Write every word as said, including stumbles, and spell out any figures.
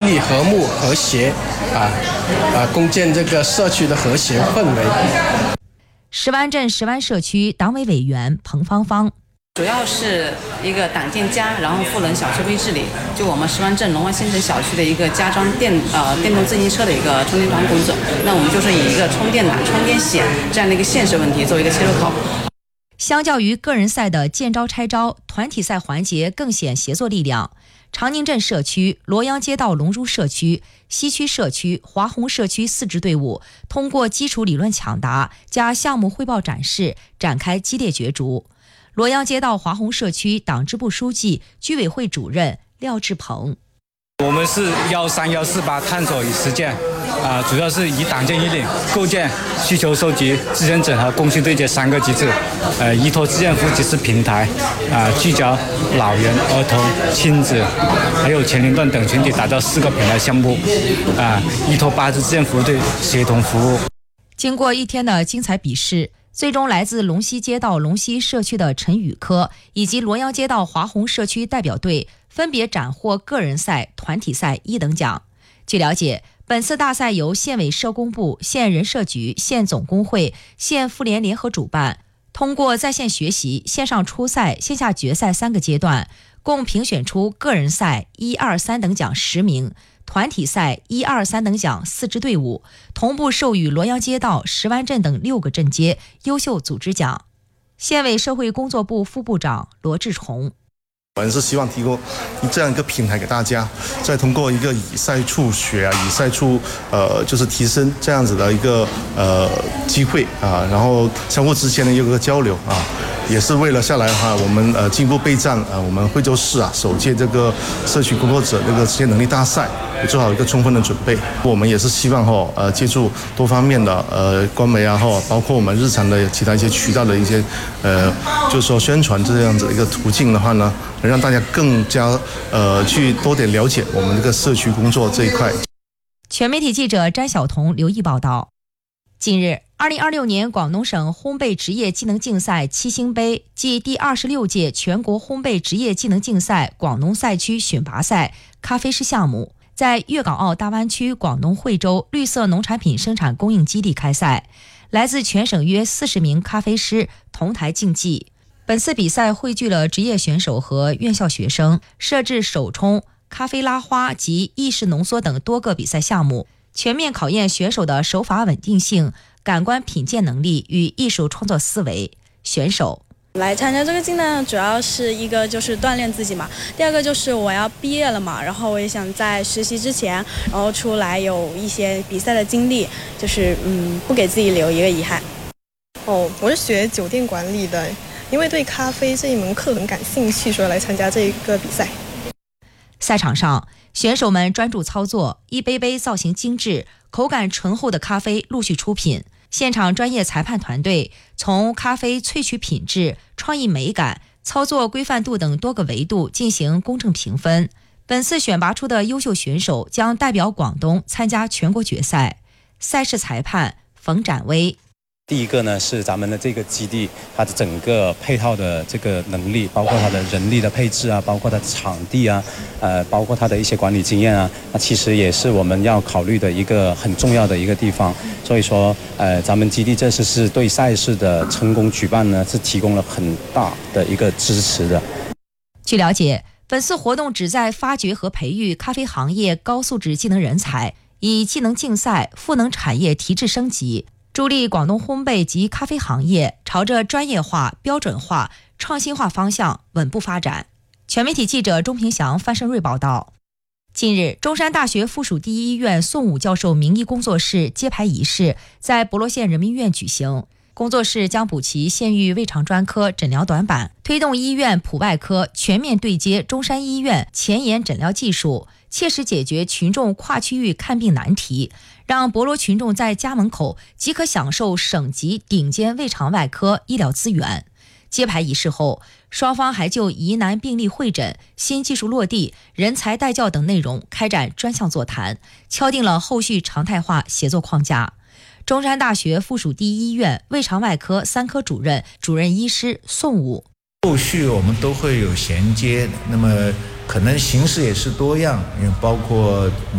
理、和睦、和谐啊啊，共建这个社区的和谐氛围。 石湾镇石湾社区党委委员彭芳芳。 主要是一个党建家，然后赋能小区微治理，就我们石湾镇龙湾新城小区的一个加装电呃电动自行车的一个充电桩工作。那我们就是以一个充电难、充电险这样的一个现实问题作为一个切入口。 相较于个人赛的见招拆招，团体赛环节更显协作力量。长宁镇社区、罗阳街道龙珠社区、西区社区、华宏社区四支队伍通过基础理论抢答加项目汇报展示，展开激烈角逐。罗阳街道华宏社区党支部书记、居委会主任廖志鹏。 我们是幺三幺四八探索与实践，啊、呃，主要是以党建引领、构建、需求收集、资源整合、共性对接三个机制，呃，依托自建服务集市平台，啊、呃，聚焦老人、儿童、亲子，还有前龄段等群体，打造四个平台项目，啊、呃，依托八支自建服务队协同服务。 经过一天的精彩比试，最终来自龙溪街道龙溪社区的陈宇科以及罗阳街道华宏社区代表队分别斩获个人赛、团体赛一等奖。据了解，本次大赛由县委社工部、县人社局、县总工会、县妇联联合主办，通过在线学习、线上初赛、线下决赛三个阶段，共评选出个人赛一二三等奖十名，团体赛一二三等奖四支队伍，同步授予罗阳街道、石湾镇等六个镇街优秀组织奖。县委社会工作部副部长罗志崇。 我们是希望提供这样一个平台给大家，再通过一个以赛促学啊，以赛促呃就是提升这样子的一个呃机会啊，然后相互之间的一个交流啊，也是为了下来的话，我们呃进一步备战啊，我们惠州市啊首届这个社区工作者这个职业能力大赛，也做好一个充分的准备。我们也是希望哈呃借助多方面的呃官媒啊哈，包括我们日常的其他一些渠道的一些呃就是说宣传这样子的一个途径的话呢，能让大家更加呃去多点了解我们这个社区工作这一块。 全媒体记者詹晓彤、刘毅报道。近日，二零二六年广东省烘焙职业技能竞赛七星杯暨第二十六届全国烘焙职业技能竞赛广东赛区选拔赛咖啡师项目在粤港澳大湾区广东惠州绿色农产品生产供应基地开赛，来自全省约四十名咖啡师同台竞技。本次比赛汇聚了职业选手和院校学生，设置手冲、咖啡拉花及意式浓缩等多个比赛项目，全面考验选手的手法稳定性、感官品鉴能力与艺术创作思维。选手来参加这个竞赛，主要是一个就是锻炼自己嘛，第二个就是我要毕业了嘛，然后我也想在实习之前，然后出来有一些比赛的经历，就是嗯，不给自己留一个遗憾。 哦，我是学酒店管理的，因为对咖啡这一门课很感兴趣，所以来参加这一个比赛。 赛场上，选手们专注操作，一杯杯造型精致、口感醇厚的咖啡陆续出品。现场专业裁判团队从咖啡萃取品质、创意美感、操作规范度等多个维度进行公正评分。本次选拔出的优秀选手将代表广东参加全国决赛。赛事裁判冯展威。 第一个呢是咱们的这个基地，它的整个配套的这个能力，包括它的人力的配置啊，包括它的场地啊，呃，包括它的一些管理经验啊，那其实也是我们要考虑的一个很重要的一个地方。所以说，呃，咱们基地这次是对赛事的成功举办呢，是提供了很大的一个支持的。 据了解，本次活动旨在发掘和培育咖啡行业高素质技能人才，以技能竞赛赋能产业提质升级。助力广东烘焙及咖啡行业朝着专业化、标准化、创新化方向稳步发展。全媒体记者钟平祥、范胜瑞报道。近日，中山大学附属第一医院宋武教授名医工作室揭牌仪式在博罗县人民医院举行。工作室将补齐县域胃肠专科诊疗短板，推动医院普外科全面对接中山医院前沿诊疗技术，切实解决群众跨区域看病难题，让博罗群众在家门口即可享受省级顶尖胃肠外科医疗资源。揭牌仪式后，双方还就疑难病例会诊、新技术落地、人才带教等内容开展专项座谈，敲定了后续常态化协作框架。中山大学附属第一医院胃肠外科三科主任、主任医师宋武。 后续我们都会有衔接，那么可能形式也是多样，因为包括